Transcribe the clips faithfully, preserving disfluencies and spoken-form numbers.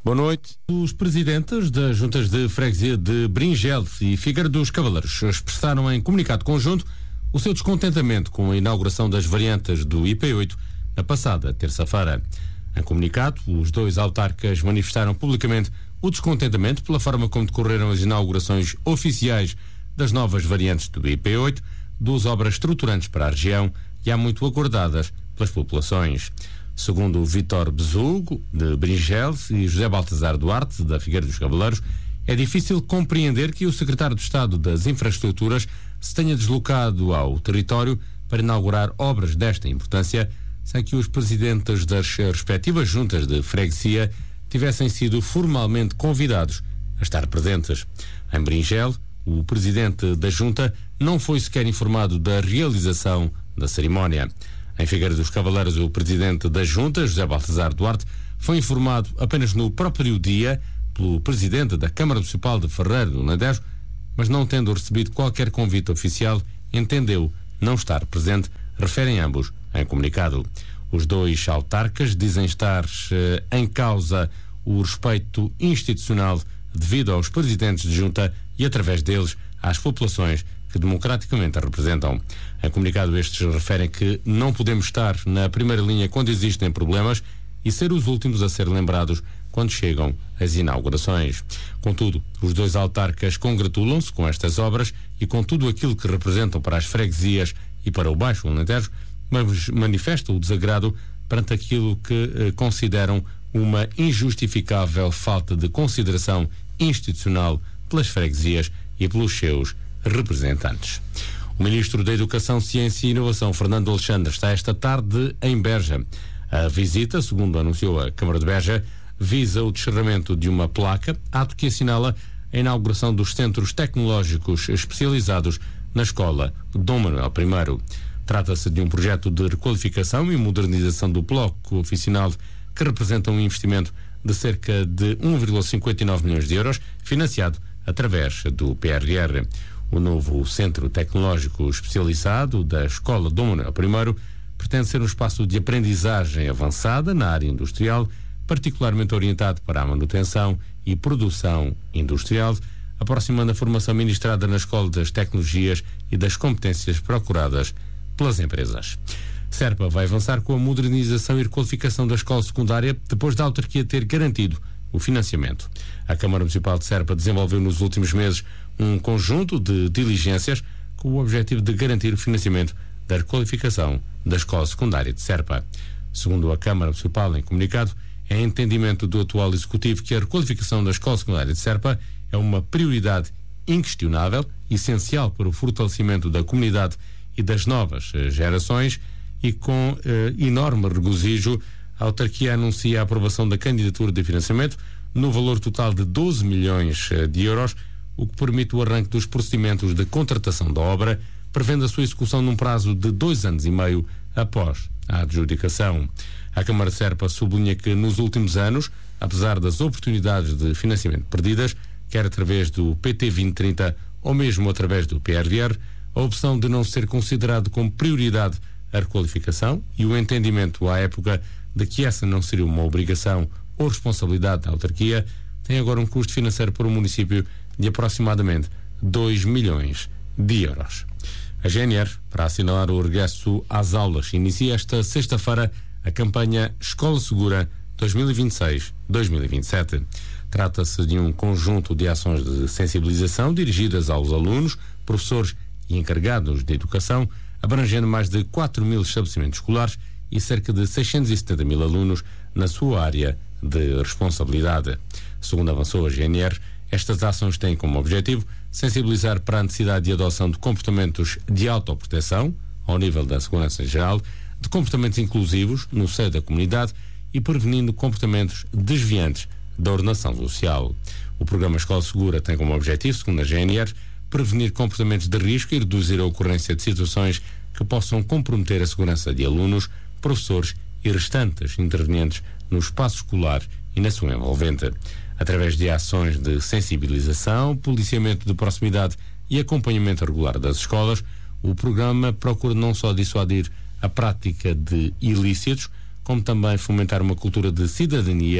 Boa noite. Os presidentes das juntas de freguesia de Bringel e Figueira dos Cavaleiros expressaram em comunicado conjunto o seu descontentamento com a inauguração das variantes do I P oito na passada terça-feira. Em comunicado, os dois autarcas manifestaram publicamente o descontentamento pela forma como decorreram as inaugurações oficiais das novas variantes do I P oito, duas obras estruturantes para a região e há muito aguardadas pelas populações. Segundo Vítor Besugo, de Bringel, e José Baltazar Duarte, da Figueira dos Cavaleiros, é difícil compreender que o secretário de Estado das Infraestruturas se tenha deslocado ao território para inaugurar obras desta importância, sem que os presidentes das respectivas juntas de freguesia tivessem sido formalmente convidados a estar presentes. Em Bringel, o presidente da junta não foi sequer informado da realização da cerimónia. Em Figueira dos Cavaleiros, o presidente da junta, José Baltazar Duarte, foi informado apenas no próprio dia pelo presidente da Câmara Municipal de Ferreira do Alentejo, mas não tendo recebido qualquer convite oficial, entendeu não estar presente, referem ambos em comunicado. Os dois autarcas dizem estar eh, em causa o respeito institucional devido aos presidentes de junta e, através deles, às populações que democraticamente a representam. Em comunicado, estes referem que não podemos estar na primeira linha quando existem problemas e ser os últimos a ser lembrados quando chegam as inaugurações. Contudo, os dois autarcas congratulam-se com estas obras e com tudo aquilo que representam para as freguesias e para o Baixo Alentejo, mas manifestam o desagrado perante aquilo que eh, consideram uma injustificável falta de consideração institucional pelas freguesias e pelos seus representantes. O Ministro da Educação, Ciência e Inovação, Fernando Alexandre, está esta tarde em Beja. A visita, segundo anunciou a Câmara de Beja, visa o descerramento de uma placa, ato que assinala a inauguração dos centros tecnológicos especializados na Escola Dom Manuel I. Trata-se de um projeto de requalificação e modernização do bloco oficinal que representa um investimento de cerca de um vírgula cinquenta e nove milhões de euros, financiado através do P R R. O novo Centro Tecnológico Especializado da Escola Dom Manuel I pretende ser um espaço de aprendizagem avançada na área industrial, particularmente orientado para a manutenção e produção industrial, aproximando a formação ministrada na Escola das Tecnologias e das competências procuradas pelas empresas. Serpa vai avançar com a modernização e requalificação da escola secundária depois da autarquia ter garantido o financiamento. A Câmara Municipal de Serpa desenvolveu nos últimos meses um conjunto de diligências com o objetivo de garantir o financiamento da requalificação da escola secundária de Serpa. Segundo a Câmara Municipal em comunicado, é entendimento do atual Executivo que a requalificação da escola secundária de Serpa é uma prioridade inquestionável, essencial para o fortalecimento da comunidade e das novas gerações, e com eh, enorme regozijo, a autarquia anuncia a aprovação da candidatura de financiamento no valor total de doze milhões de euros, o que permite o arranque dos procedimentos de contratação da obra, prevendo a sua execução num prazo de dois anos e meio após a adjudicação. A Câmara de Serpa sublinha que nos últimos anos, apesar das oportunidades de financiamento perdidas, quer através do P T vinte trinta ou mesmo através do P R R, a opção de não ser considerado como prioridade a requalificação e o entendimento à época de que essa não seria uma obrigação ou responsabilidade da autarquia, tem agora um custo financeiro para o município de aproximadamente dois milhões de euros. A G N R, para assinalar o regresso às aulas, inicia esta sexta-feira a campanha Escola Segura dois mil e vinte e seis dois mil e vinte e sete. Trata-se de um conjunto de ações de sensibilização dirigidas aos alunos, professores e encarregados de educação, abrangendo mais de quatro mil estabelecimentos escolares e cerca de seiscentos e setenta mil alunos na sua área de responsabilidade. Segundo avançou a G N R, estas ações têm como objetivo sensibilizar para a necessidade de adoção de comportamentos de autoproteção, ao nível da segurança geral, de comportamentos inclusivos no seio da comunidade e prevenindo comportamentos desviantes da ordenação social. O programa Escola Segura tem como objetivo, segundo a G N R, prevenir comportamentos de risco e reduzir a ocorrência de situações que possam comprometer a segurança de alunos, professores e restantes intervenientes no espaço escolar e na sua envolvente. Através de ações de sensibilização, policiamento de proximidade e acompanhamento regular das escolas, o programa procura não só dissuadir a prática de ilícitos, como também fomentar uma cultura de cidadania,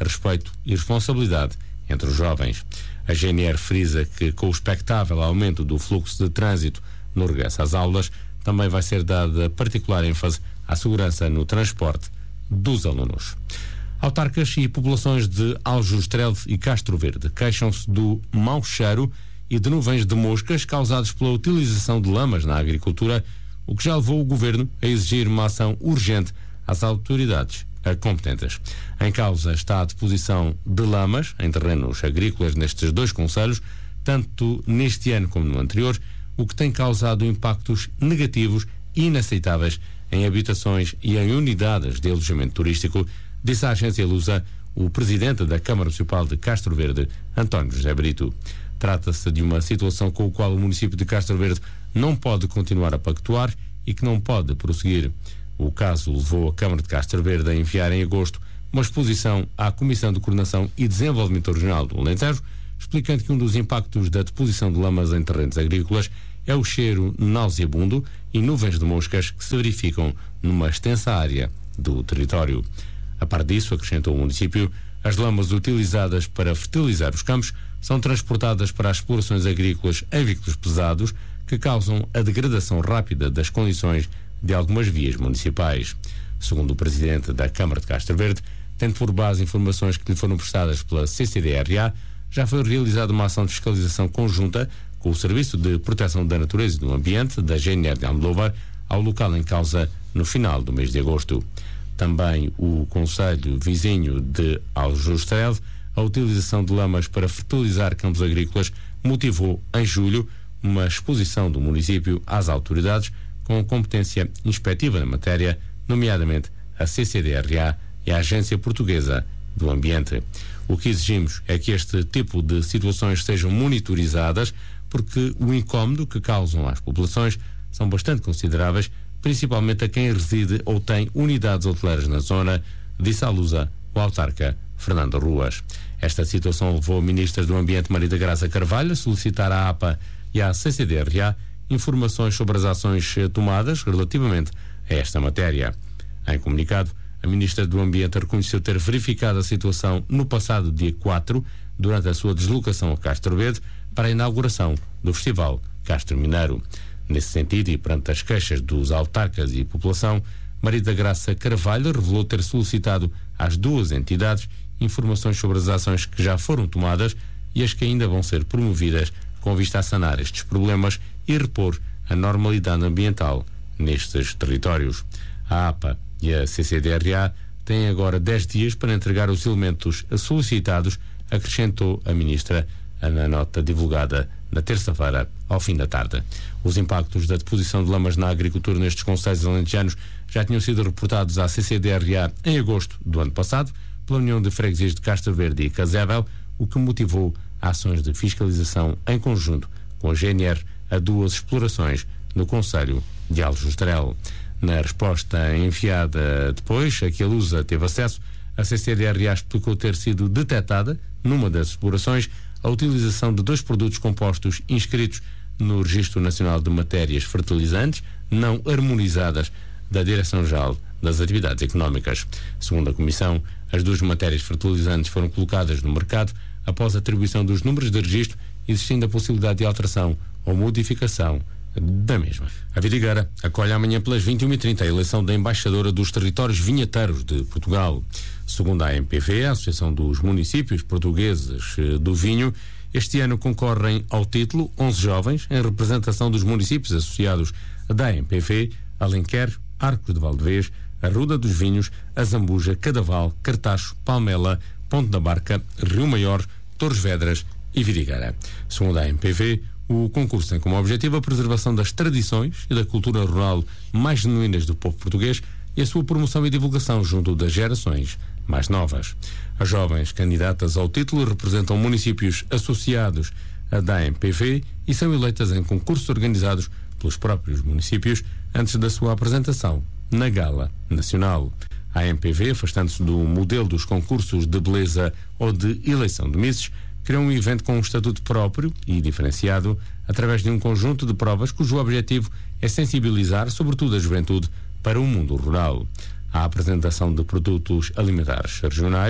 respeito e responsabilidade entre os jovens. A G N R frisa que, com o expectável aumento do fluxo de trânsito no regresso às aulas, também vai ser dada particular ênfase à segurança no transporte dos alunos. Autarcas e populações de Aljustrel e Castro Verde queixam-se do mau cheiro e de nuvens de moscas causados pela utilização de lamas na agricultura, o que já levou o governo a exigir uma ação urgente às autoridades competentes. Em causa está a deposição de lamas em terrenos agrícolas nestes dois concelhos, tanto neste ano como no anterior, o que tem causado impactos negativos e inaceitáveis em habitações e em unidades de alojamento turístico, disse à agência Lusa o presidente da Câmara Municipal de Castro Verde, António José Brito. Trata-se de uma situação com a qual o município de Castro Verde não pode continuar a pactuar e que não pode prosseguir. O caso levou a Câmara de Castro Verde a enviar em agosto uma exposição à Comissão de Coordenação e Desenvolvimento Regional do Alentejo, explicando que um dos impactos da deposição de lamas em terrenos agrícolas é o cheiro nauseabundo e nuvens de moscas que se verificam numa extensa área do território. A par disso, acrescentou o município, as lamas utilizadas para fertilizar os campos são transportadas para as explorações agrícolas em veículos pesados que causam a degradação rápida das condições de algumas vias municipais. Segundo o presidente da Câmara de Castro Verde, tendo por base informações que lhe foram prestadas pela C C D R A, já foi realizada uma ação de fiscalização conjunta com o Serviço de Proteção da Natureza e do Ambiente da G N R de Almodóvar ao local em causa no final do mês de agosto. Também o concelho vizinho de Aljustrel, a utilização de lamas para fertilizar campos agrícolas, motivou em julho uma exposição do município às autoridades com competência inspectiva na matéria, nomeadamente a C C D R A e a Agência Portuguesa do Ambiente. O que exigimos é que este tipo de situações sejam monitorizadas, porque o incómodo que causam às populações são bastante consideráveis, principalmente a quem reside ou tem unidades hoteleiras na zona, disse à Lusa o autarca Fernando Ruas. Esta situação levou a ministra do Ambiente, Maria da Graça Carvalho, a solicitar à A P A e à C C D R A informações sobre as ações tomadas relativamente a esta matéria. Em comunicado, a ministra do Ambiente reconheceu ter verificado a situação no passado dia quatro, durante a sua deslocação a Castro Verde, para a inauguração do Festival Castro Mineiro. Nesse sentido, e perante as queixas dos autarcas e população, Maria da Graça Carvalho revelou ter solicitado às duas entidades informações sobre as ações que já foram tomadas e as que ainda vão ser promovidas com vista a sanar estes problemas e repor a normalidade ambiental nestes territórios. A A P A e a C C D R A têm agora dez dias para entregar os elementos solicitados, acrescentou a ministra na nota divulgada na terça-feira, ao fim da tarde. Os impactos da deposição de lamas na agricultura nestes concelhos alentejanos já tinham sido reportados à C C D R A em agosto do ano passado, pela União de Freguesias de Castro Verde e Casével, o que motivou ações de fiscalização em conjunto com a G N R a duas explorações no concelho de Aljustrel. Na resposta enviada depois, a que a Lusa teve acesso, a C C D R A explicou ter sido detectada, numa das explorações, a utilização de dois produtos compostos inscritos no Registro Nacional de Matérias Fertilizantes não harmonizadas da Direção-Geral das Atividades Económicas. Segundo a Comissão, as duas matérias fertilizantes foram colocadas no mercado após a atribuição dos números de registro, existindo a possibilidade de alteração ou modificação da mesma. A Vidigueira acolhe amanhã pelas vinte e uma e trinta a eleição da embaixadora dos territórios vinheteiros de Portugal. Segundo a A M P V, a Associação dos Municípios Portugueses do Vinho, este ano concorrem ao título onze jovens em representação dos municípios associados da A M P V, Alenquer, Arcos de Valdevez, Arruda dos Vinhos, Azambuja, Cadaval, Cartacho, Palmela, Ponte da Barca, Rio Maior, Torres Vedras e Vidigueira. Segundo a A M P V, o concurso tem como objetivo a preservação das tradições e da cultura rural mais genuínas do povo português e a sua promoção e divulgação junto das gerações mais novas. As jovens candidatas ao título representam municípios associados à da A M P V e são eleitas em concursos organizados pelos próprios municípios antes da sua apresentação na Gala Nacional. A A M P V, afastando-se do modelo dos concursos de beleza ou de eleição de misses, criou um evento com um estatuto próprio e diferenciado através de um conjunto de provas cujo objetivo é sensibilizar, sobretudo a juventude, para o mundo rural. A apresentação de produtos alimentares regionais,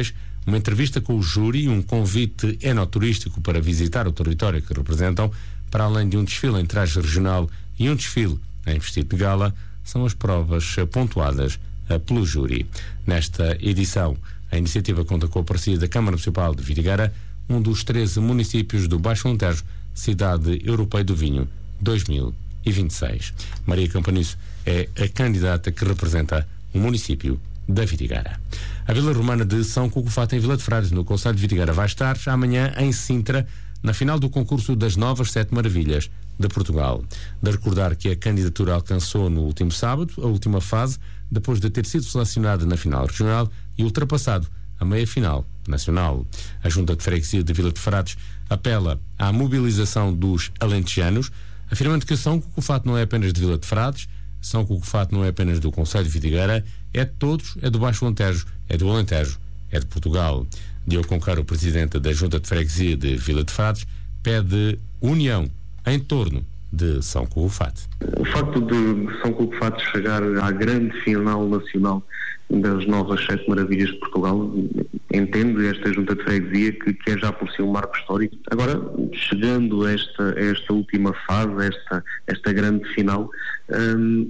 uma entrevista com o júri, um convite enoturístico para visitar o território que representam, para além de um desfile em traje regional e um desfile em vestido de gala, são as provas pontuadas pelo júri. Nesta edição, a iniciativa conta com a parceria da Câmara Municipal de Vidigueira, um dos treze municípios do Baixo Alentejo, Cidade Europeia do Vinho dois mil e vinte e seis. Maria Campaniço é a candidata que representa o município da Vidigueira. A Vila Romana de São Cucufato, em Vila de Frades, no concelho de Vidigueira, vai estar amanhã em Sintra, na final do concurso das Novas Sete Maravilhas de Portugal. De recordar que a candidatura alcançou no último sábado a última fase, depois de ter sido selecionada na final regional e ultrapassado a meia-final nacional. A Junta de Freguesia de Vila de Frades apela à mobilização dos alentejanos, afirmando que São Cucufato não é apenas de Vila de Frades, São Cucufato não é apenas do concelho de Vidigueira, é de todos, é do Baixo Alentejo, é do Alentejo, é de Portugal. Diogo Concar, o presidente da Junta de Freguesia de Vila de Frades, pede união em torno de São Cucufato. O facto de São Cucufato chegar à grande final nacional das Novas Sete Maravilhas de Portugal, entende esta Junta de Freguesia que, que é já por si um marco histórico. Agora, chegando a esta, a esta última fase, a esta, esta grande final, hum,